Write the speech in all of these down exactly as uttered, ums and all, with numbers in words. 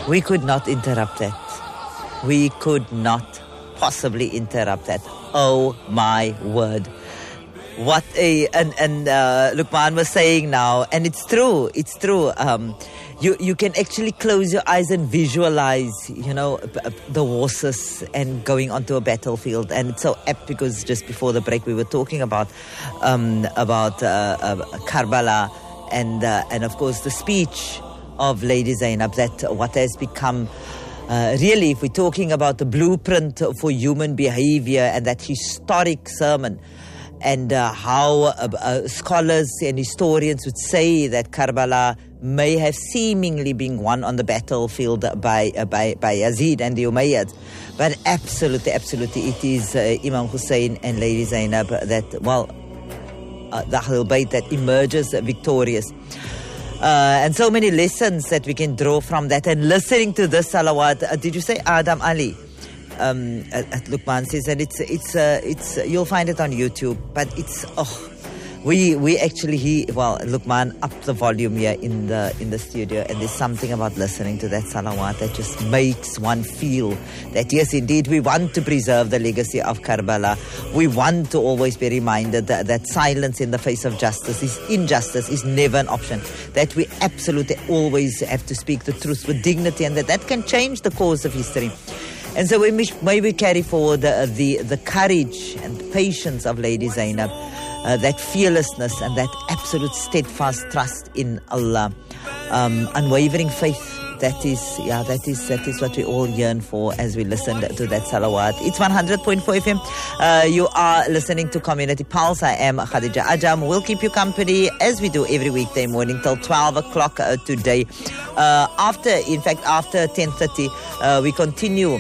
We could not interrupt that. We could not possibly interrupt that. Oh my word. What a, and, and uh, Luqman was saying now, and it's true, it's true. Um, you, you can actually close your eyes and visualize, you know, the horses and going onto a battlefield. And it's so apt because just before the break we were talking about, um, about uh, uh, Karbala and, uh, and of course the speech of Lady Zainab, that what has become Uh, really, if we're talking about the blueprint for human behavior and that historic sermon, and uh, how uh, uh, scholars and historians would say that Karbala may have seemingly been won on the battlefield by uh, by, by Yazid and the Umayyads. But absolutely, absolutely, it is uh, Imam Hussein and Lady Zainab that, well, uh, the Ahlul Bayt that emerges victorious. Uh, and so many lessons that we can draw from that. And listening to this salawat, uh, did you say Adam Ali? Um, at, at Luqman says that it's it's uh, it's uh, you'll find it on YouTube, but it's oh, we we actually he well Luqman up the volume here in the in the studio, and there's something about listening to that salawat that just makes one feel that yes, indeed, we want to preserve the legacy of Karbala. We want to always be reminded that, that silence in the face of justice is injustice is never an option. That we absolutely always have to speak the truth with dignity, and that that can change the course of history. And so we may we carry forward the, the, the courage and patience of Lady Zainab, uh, that fearlessness and that absolute steadfast trust in Allah, um, unwavering faith. That is, yeah, that is that is what we all yearn for as we listen to that salawat. It's one hundred point four F M. Uh, you are listening to Community Pulse. I am Khadija Ajam. We'll keep you company as we do every weekday morning till twelve o'clock uh, today. Uh, after, in fact, after ten thirty, uh, we continue.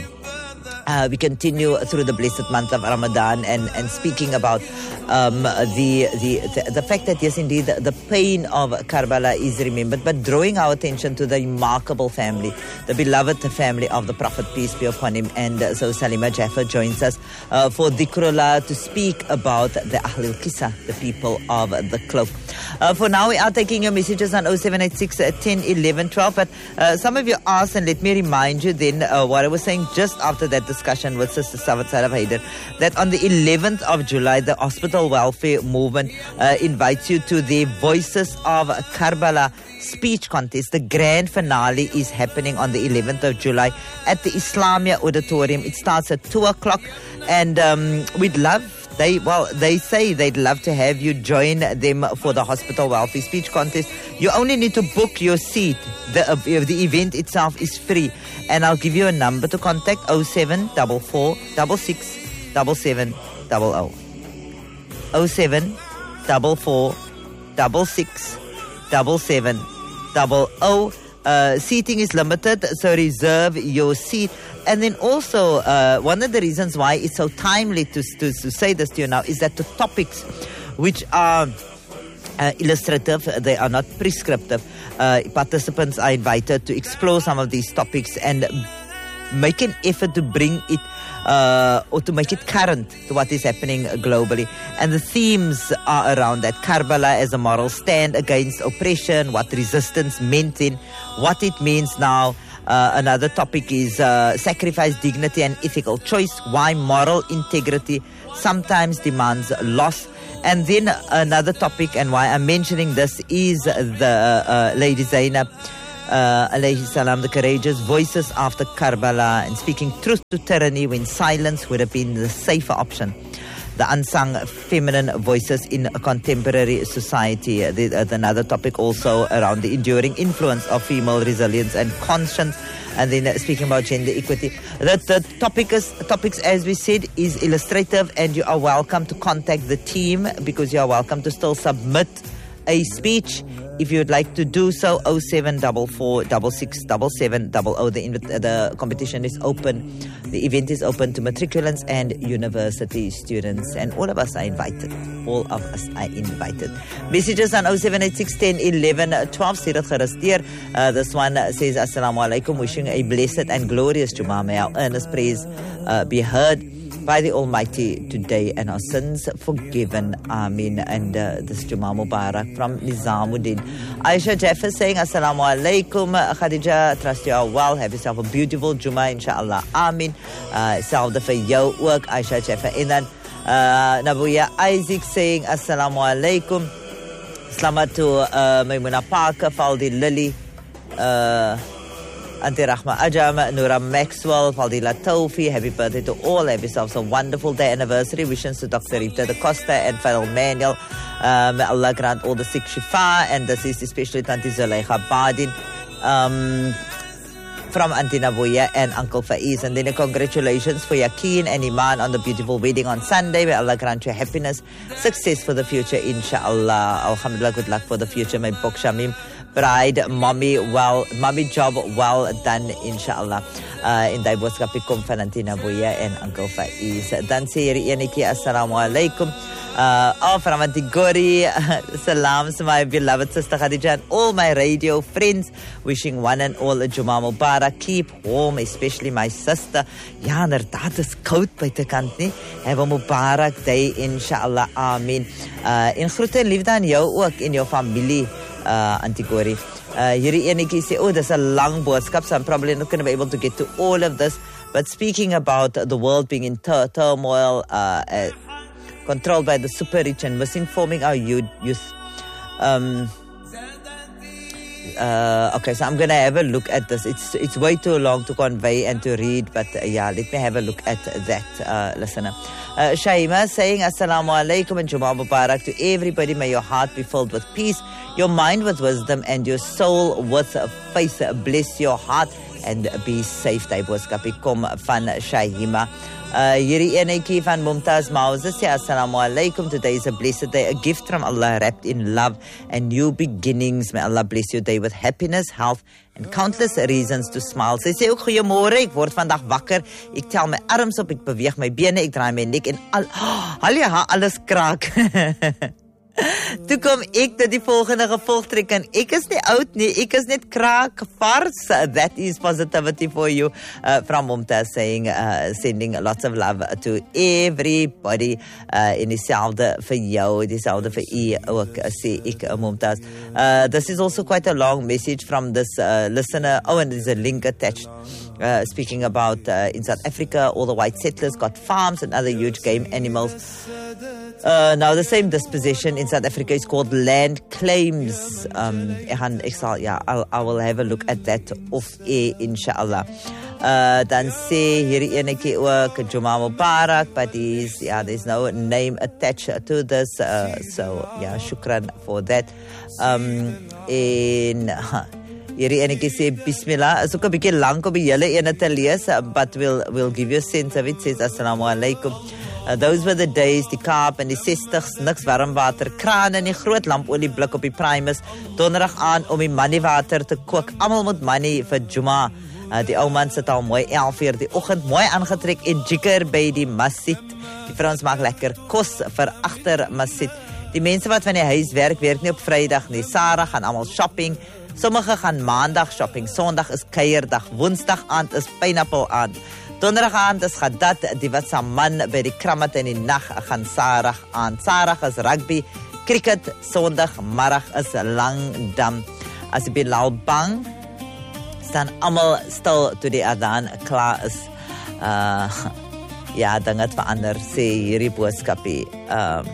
Uh, we continue through the blessed month of Ramadan and, and speaking about um, the, the the the fact that yes, indeed, the, the pain of Karbala is remembered, but drawing our attention to the remarkable family, the beloved family of the Prophet, peace be upon him. And uh, so Salima Jaffer joins us uh, for Dhikrullah to speak about the Ahlul Qissa, the people of the cloak. Uh, for now, we are taking your messages on oh seven eight six, ten, eleven, twelve. But uh, some of you asked, and let me remind you then uh, what I was saying just after that discussion with Sister Sawat Saraf Haider, that on the eleventh of July, the Hospital Welfare Movement uh, invites you to the Voices of Karbala speech contest. The grand finale is happening on the eleventh of July at the Islamia Auditorium. It starts at two o'clock, and um, we'd love They well, they say they'd love to have you join them for the Hospital Welfare Speech Contest. You only need to book your seat. The uh, the event itself is free, and I'll give you a number to contact: oh seven four four, six six, seven seven zero zero. oh seven four four, six six, seven seven zero zero. Uh, seating is limited, so reserve your seat. And then also, uh, one of the reasons why it's so timely to, to, to say this to you now is that the topics which are uh, illustrative, they are not prescriptive. Uh, participants are invited to explore some of these topics and make an effort to bring it Uh, or to make it current to what is happening globally. And the themes are around that: Karbala as a moral stand against oppression, what resistance meant then, what it means now. Uh, another topic is uh, sacrifice, dignity and ethical choice, why moral integrity sometimes demands loss. And then another topic, and why I'm mentioning this, is the uh, Lady Zainab Uh, alayhi salam, the courageous voices after Karbala, and speaking truth to tyranny when silence would have been the safer option. The unsung feminine voices in a contemporary society. Uh, the, uh, another topic also around the enduring influence of female resilience and conscience. And then uh, speaking about gender equity. The, the topic is, topics, as we said, is illustrative, and you are welcome to contact the team, because you are welcome to still submit a speech. If you would like to do so, oh seven four four, six six, seven seven zero zero. The, the competition is open. The event is open to matriculants and university students. And all of us are invited. All of us are invited. Messages on oh seven eight six, ten, eleven, twelve. Sirat Kharastir. Uh, this one says, Assalamu alaikum. Wishing a blessed and glorious Jummah. May our earnest praise uh, be heard. by the Almighty today and our sins forgiven. Amin. And uh, this Jummah Mubarak from Nizamuddin. Aisha Jaffer saying, Assalamu alaikum. Khadija, trust you are well. Have yourself a beautiful Jummah, inshallah. Amin. Uh, Salve for your work, Aisha Jaffer. And then uh, Nabuya Isaac saying, Assalamu alaikum. Selamat to uh, Maimuna Parker, Faldi Lily, uh, Auntie Rahma Ajam, Nura Maxwell, Faldila Taufi. Happy birthday to all. Have yourselves a wonderful day anniversary. Wishes to Doctor Rita da Costa and Fadil Manuel. Um, Allah grant all the sick shifa. And this is especially Tanti Zuleika Badin. Um, from Auntie Nabuya and Uncle Faiz. And then a congratulations for Yaqeen and Iman on the beautiful wedding on Sunday. May Allah grant you happiness, success for the future, inshallah. Alhamdulillah, good luck for the future. May Bok Shamim bride, mommy, well, mommy job well done, inshallah. Uh, in die boodskap kom van Auntie Nabuya and Uncle Faiz. Dan sê hierdie enetjie, assalamu alaikum. Uh, oh, from Auntie Gori, salams to my beloved sister Khadija and all my radio friends. Wishing one and all a Jummah Mubarak. Keep warm, especially my sister. Ja, inderdaad, is koud buitekant nie. Have a Mubarak day, inshallah. Amen. Uh, en groete en liefde aan jou ook en jou familie, uh, Auntie Gori. Uh, hierdie enetjie sê, oh, dis 'n lang boodskap, so I'm probably not going to be able to get to all of this. But speaking about the world being in tur turmoil, uh, uh, controlled by the super rich and misinforming our youth. youth. Um, uh, okay, so I'm going to have a look at this. It's it's way too long to convey and to read, but uh, yeah, let me have a look at that, uh, listener. Uh, Shaima saying, Assalamu alaikum and Jummah Mubarak to everybody. May your heart be filled with peace, your mind with wisdom, and your soul with faith. Bless your heart and be safe. Daai boodskap kom van Shaima. Uh, hierdie enetjie van Mumtaz Mauza sê, Assalamu alaikum. Today is a blessed day, a gift from Allah wrapped in love and new beginnings. May Allah bless your day with happiness, health, and countless reasons to smile. Sy sê ook, goeiemôre, ek word vandag wakker. Ek tel my arms op, ek beweeg my bene, ek draai my nek en al, oh, al ja, alles kraak. Toe kom ek tot die volgende gevolgtrek en ek is nie oud nie, ek is net kraak vars. That is positivity for you, uh, from Mumtaz saying, uh, sending lots of love to everybody, uh, en dieselfde vir jou, dieselfde vir u ook, sê ek, uh, Mumtaz. Uh, this is also quite a long message from this uh, listener. Oh, and there's a link attached. Uh, speaking about uh, in South Africa, all the white settlers got farms and other huge game animals. Uh, now, the same disposition in South Africa is called land claims. Um, yeah, I'll, I will have a look at that off air, inshallah. Uh, dan sê hierdie enetjie ook Jummah Mubarak, but is, yeah, there's no name attached to this. Uh, so, yeah, shukran for that. Um, in... Huh, hierdie enetjie sê bismillah. Is ook 'n bietjie lank om die hele ene te lees, but we'll, we'll give you a sense of it. Says assalamu alaikum. Uh, those were the days, die Kaap in die sestigs, niks warmwater, kraan en die groot lampolie blik op die primus, donderdag aan om die moneywater te kook, almal moet money vir Jummah. Uh, die ou man sit al mooi elf uur die oggend, mooi aangetrek en jikker by die masjid. Die vrouens maak lekker kos vir agter masjid. Die mense wat van die huis werk, werk nie op Vrydag nie. Sarah gaan almal shopping. Sommige gaan maandag shopping, sondag is kuierdag, woensdag aand is pineapple aand. Donderdag aand is Gadat, die wat sy man by die krammet in die nag gaan Sarah aan. Sarah is rugby, cricket, sondag, marag is Langdam. As die Bilal bang, staan almal stil toe die adaan klaar is. Uh, ja, ding het verander, sê hierdie boodskapie. Um,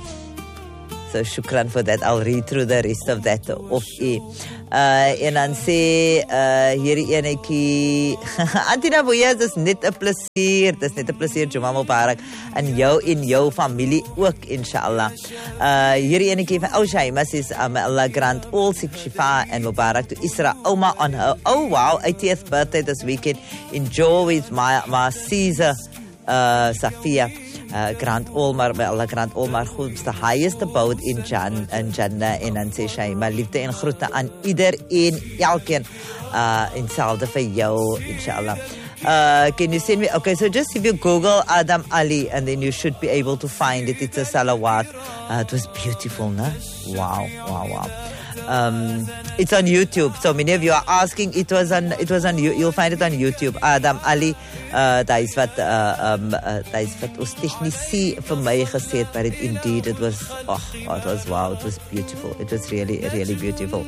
so shukran for that. I'll read through the rest of that of e. Uh, en dan sê uh, hierdie enetjie Auntie Nabuya, dis net 'n plesier, dis net 'n plesier Jummah Mubarak en jou en jou familie ook, inshallah. Uh, hierdie enetjie van Shaima sê, um, Allah grant all sick shifa and Mubarak to Isra Oma on her, oh wow, eightieth birthday this weekend. Enjoy with my, my Caesar uh, Safia. Uh, grant all maar, by Allah grant all maar goed, the highest abode in Jan, in Jannah, en dan sê Shaima, liefde en groete aan iedereen, elkeen, uh, en selfde vir jou, inshallah. Uh, can you send me, okay, so just if you Google Adam Ali, and then you should be able to find it, it's a salawat. Uh, it was beautiful, no? Wow, wow, wow. Um, it's on YouTube. So many of you are asking. It was on. It was on. You'll find it on YouTube. Adam Ali. Uh, that is what. Uh, um, uh, that is what ons technici vir my gesê het. But it, indeed, it was. Oh, it was wow. It was beautiful. It was really, really beautiful.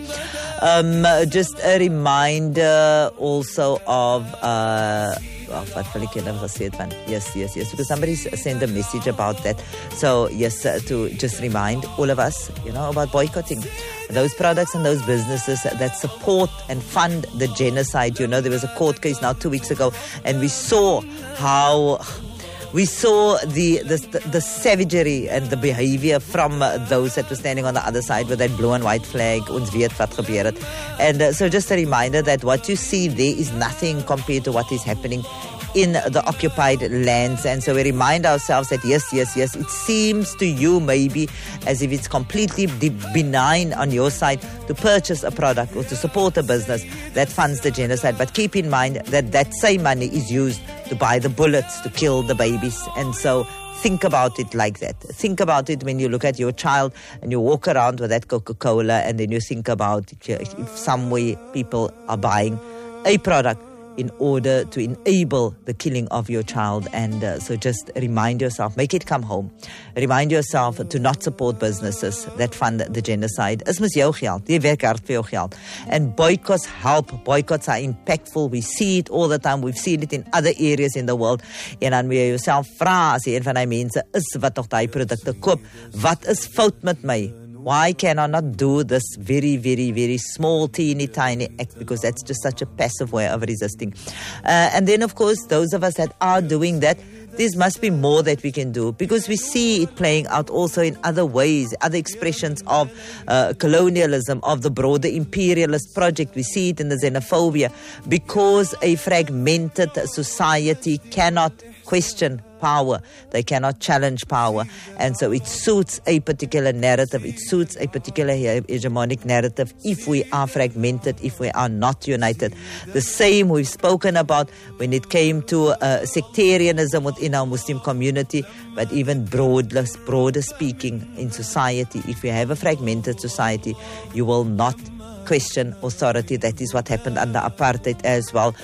Um, just a reminder also of. Uh, Oh, what will I never say it, man? Yes, yes, yes. Because somebody sent a message about that. So, yes, uh, to just remind all of us, you know, about boycotting those products and those businesses that support and fund the genocide. You know, there was a court case now two weeks ago, and we saw how... We saw the, the the savagery and the behavior from uh, those that were standing on the other side with that blue and white flag. Ons weet wat gebeur het. And uh, so just a reminder that what you see there is nothing compared to what is happening in the occupied lands. And so we remind ourselves that yes, yes, yes, it seems to you maybe as if it's completely benign on your side to purchase a product or to support a business that funds the genocide. But keep in mind that that same money is used to buy the bullets to kill the babies. And so think about it like that. Think about it when you look at your child and you walk around with that Coca-Cola, and then you think about if some way people are buying a product in order to enable the killing of your child. And uh, so just remind yourself, make it come home. Remind yourself to not support businesses that fund the genocide. Is mos jou geld. Jy werk hard vir jou geld. And boycotts help. Boycotts are impactful. We see it all the time. We've seen it in other areas in the world. En dan moet jy jouself vra as jy een van die mense is wat nog daai produkte koop, wat is fout met my? Why can I not do this very, very, very small, teeny, tiny act? Because that's just such a passive way of resisting. Uh, and then, of course, those of us that are doing that, there must be more that we can do, because we see it playing out also in other ways, other expressions of uh, colonialism, of the broader imperialist project. We see it in the xenophobia, because a fragmented society cannot question power. They cannot challenge power. And so it suits a particular narrative. It suits a particular hegemonic narrative if we are fragmented, if we are not united. The same we've spoken about when it came to uh, sectarianism within our Muslim community, but even broader, broader speaking in society. If you have a fragmented society, you will not question authority. That is what happened under apartheid as well.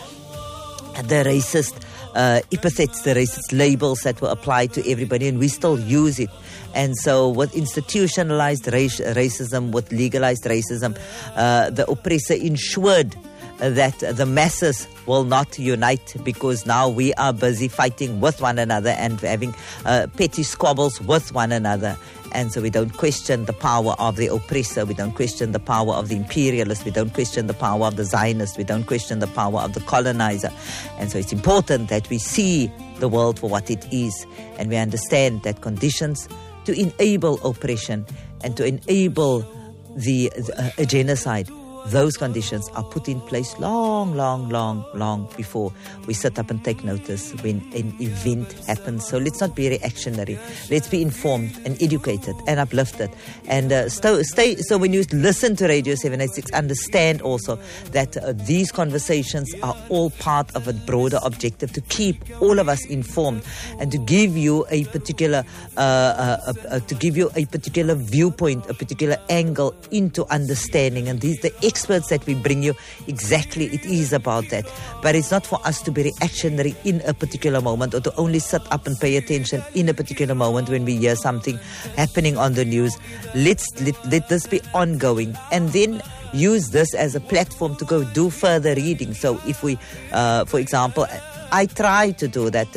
The racist Uh, epithets, the racist labels that were applied to everybody, and we still use it. And so with institutionalized race, racism, with legalized racism, uh, the oppressor ensured that the masses will not unite, because now we are busy fighting with one another and having uh, petty squabbles with one another. And so we don't question the power of the oppressor. We don't question the power of the imperialist. We don't question the power of the Zionist. We don't question the power of the colonizer. And so it's important that we see the world for what it is. And we understand that conditions to enable oppression and to enable the, the uh, a genocide, those conditions are put in place long, long, long, long before we sit up and take notice when an event happens. So let's not be reactionary. Let's be informed and educated and uplifted. And uh, st- stay. So when you listen to Radio seven eighty-six, understand also that uh, these conversations are all part of a broader objective to keep all of us informed and to give you a particular, uh, uh, uh, uh, to give you a particular viewpoint, a particular angle into understanding. And these the experts that we bring you, exactly, it is about that. But it's not for us to be reactionary in a particular moment, or to only sit up and pay attention in a particular moment when we hear something happening on the news. Let's let, let this be ongoing, and then use this as a platform to go do further reading. So if we, uh, for example, I try to do that.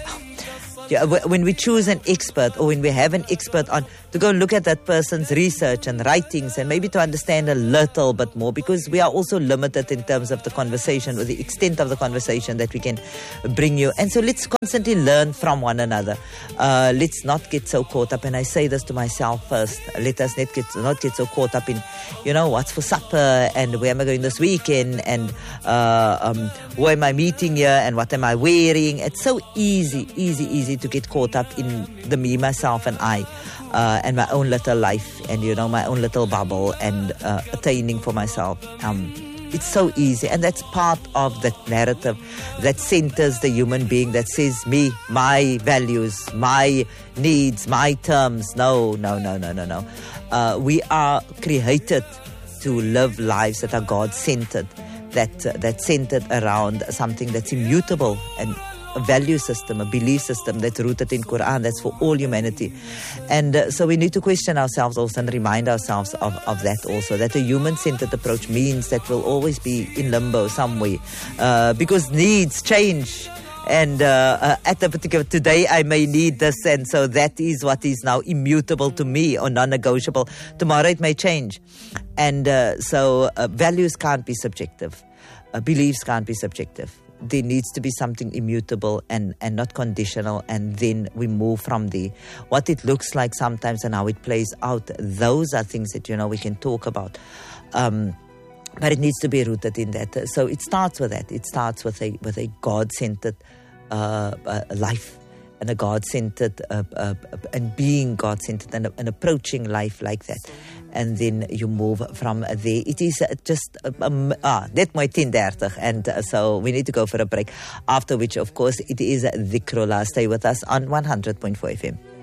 Yeah, when we choose an expert, or when we have an expert on, to go look at that person's research and writings, and maybe to understand a little bit more, because we are also limited in terms of the conversation, or the extent of the conversation that we can bring you. And so let's constantly learn from one another. Uh, let's not get so caught up, and I say this to myself first, let us not get, not get so caught up in, you know, what's for supper, and where am I going this weekend, and uh, um, who am I meeting here, and what am I wearing. It's so easy, easy, easy to get caught up in the me, myself, and I, uh, and my own little life, and, you know, my own little bubble, and uh, attaining for myself. Um, it's so easy, and that's part of that narrative that centers the human being, that says me, my values, my needs, my terms. No, no, no, no, no, no. Uh, we are created to live lives that are God-centered, that uh, that's centered around something that's immutable, and a value system, a belief system that's rooted in Quran, that's for all humanity. And uh, so we need to question ourselves also and remind ourselves of, of that also, that a human-centered approach means that we'll always be in limbo somewhere, uh, because needs change. And uh, uh, at a particular, today I may need this, and so that is what is now immutable to me or non-negotiable. Tomorrow it may change. And uh, so uh, values can't be subjective. Uh, beliefs can't be subjective. There needs to be something immutable and, and not conditional, and then we move from there. What it looks like sometimes and how it plays out, those are things that, you know, we can talk about. Um, but it needs to be rooted in that. So it starts with that. It starts with a with a God-centered uh, uh, life, and a God-centered, uh, uh, and being God-centered, and, and approaching life like that. And then you move from there. It is just, um, ah, net my ten thirty, and uh, so we need to go for a break. After which, of course, it is Dhikrullah. Stay with us on one hundred point four F M.